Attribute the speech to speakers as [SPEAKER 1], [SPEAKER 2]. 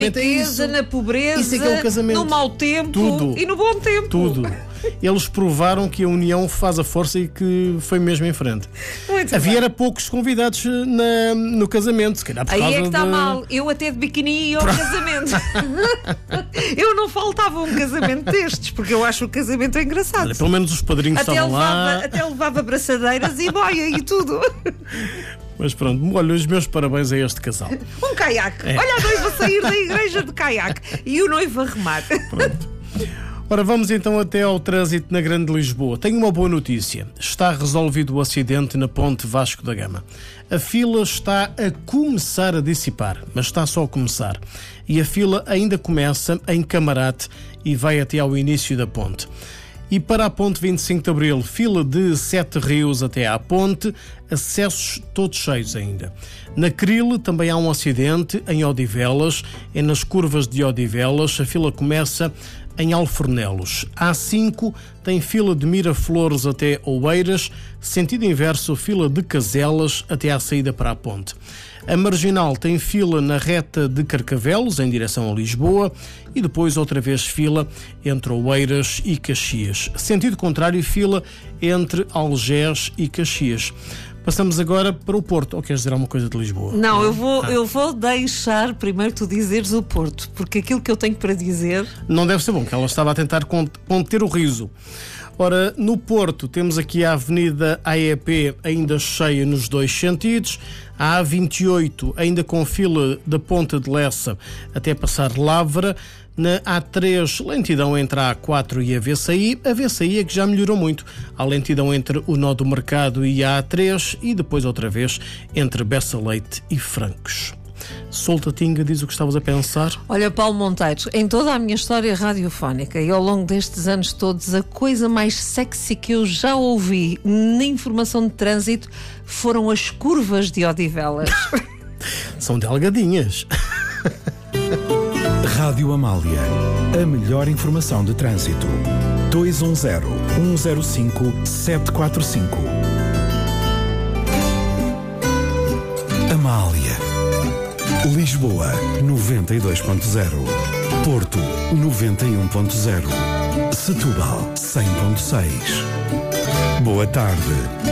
[SPEAKER 1] riqueza, na pobreza,
[SPEAKER 2] isso é que é o casamento.
[SPEAKER 1] no mau tempo
[SPEAKER 2] Tudo.
[SPEAKER 1] e no bom tempo.
[SPEAKER 2] Tudo. Eles provaram que a união faz a força e que foi mesmo em frente.
[SPEAKER 1] Muito
[SPEAKER 2] Havia
[SPEAKER 1] bem.
[SPEAKER 2] era poucos convidados no casamento, se calhar por
[SPEAKER 1] Aí
[SPEAKER 2] causa
[SPEAKER 1] é que está
[SPEAKER 2] de...
[SPEAKER 1] mal. Eu até de biquíni ia ao casamento. Eu não faltava um casamento destes, porque eu acho o casamento engraçado.
[SPEAKER 2] Olha, pelo menos os padrinhos estavam lá.
[SPEAKER 1] Até levava braçadeiras e boia e tudo.
[SPEAKER 2] Mas pronto, olha, os meus parabéns a este casal.
[SPEAKER 1] Um caiaque. Olha a noiva sair da igreja de caiaque e o noivo a remar.
[SPEAKER 2] Pronto. Ora, vamos então até ao trânsito na Grande Lisboa. Tenho uma boa notícia. Está resolvido o acidente na Ponte Vasco da Gama. A fila está a começar a dissipar, mas está só a começar. E a fila ainda começa em Camarate e vai até ao início da ponte. E para a ponte 25 de Abril, fila de 7 Rios até à ponte, acessos todos cheios ainda. Na Cril também há um acidente em Odivelas, é nas curvas de Odivelas, a fila começa em Alfornelos. A A5 tem fila de Miraflores até Oeiras, sentido inverso, fila de Caselas até à saída para a ponte. A Marginal tem fila na reta de Carcavelos, em direção a Lisboa, e depois outra vez fila entre Oeiras e Caxias. Sentido contrário, fila entre Algés e Caxias. Passamos agora para o Porto. Ou queres dizer alguma coisa de Lisboa?
[SPEAKER 1] Não, eu vou deixar primeiro tu dizeres o Porto, porque aquilo que eu tenho para dizer...
[SPEAKER 2] Não deve ser bom, que ela estava a tentar conter o riso. Ora, no Porto temos aqui a Avenida AEP ainda cheia nos dois sentidos, a A28 ainda com fila da Ponta de Lessa até passar Lavra, na A3 lentidão entre a A4 e a VCI é que já melhorou muito, a lentidão entre o Nó do Mercado e a A3 e depois outra vez entre Bessa Leite e Francos. Solta-tinga, diz o que estavas a pensar.
[SPEAKER 1] Olha, Paulo Monteiro, em toda a minha história radiofónica e ao longo destes anos todos, a coisa mais sexy que eu já ouvi na informação de trânsito foram as curvas de Odivelas.
[SPEAKER 2] São delgadinhas.
[SPEAKER 3] Rádio Amália, a melhor informação de trânsito. 210-105-745. Amália. Lisboa, 92.0. Porto, 91.0. Setúbal, 100.6. Boa tarde.